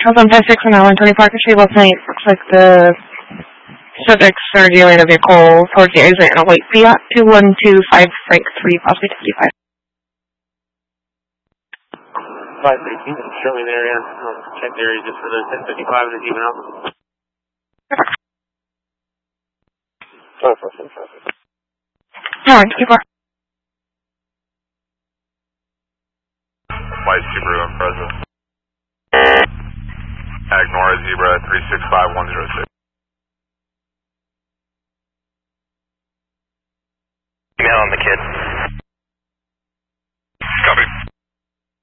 on 56 and 120 Parker Street last night. Looks like the subjects are dealing a vehicle towards the exit in a white Fiat 2125 Frank 3, possibly 55. 513, show me the area. Check the area just for the 1055 and it's even out. 1, 2, 4. White Subaru present. Agnora Zebra 365106.